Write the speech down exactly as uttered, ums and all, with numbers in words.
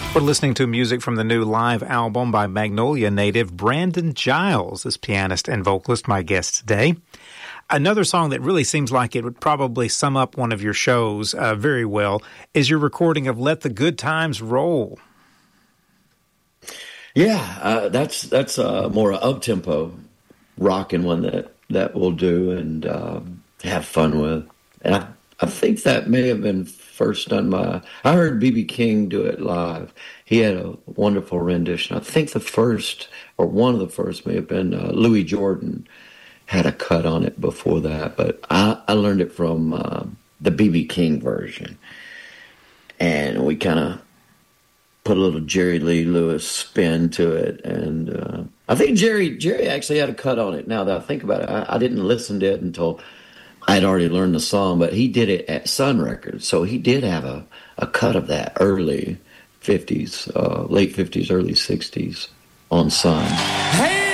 We're listening to music from the new live album by Magnolia native Brandon Giles, as pianist and vocalist, my guest today. Another song that really seems like it would probably sum up one of your shows uh, very well is your recording of Let the Good Times Roll. Yeah, uh, that's that's uh, more up-tempo rocking one that, that we'll do and uh, have fun with. And I, I think that may have been first done by, I heard B B King do it live. He had a wonderful rendition. I think the first, or one of the first may have been uh, Louis Jordan had a cut on it before that, but I, I learned it from uh, the B B King version. And we kind of put a little Jerry Lee Lewis spin to it. And uh, I think Jerry Jerry actually had a cut on it, now that I think about it. I, I didn't listen to it until I'd already learned the song, but he did it at Sun Records. So he did have a, a cut of that early fifties, uh, late fifties, early sixties on Sun. Hey!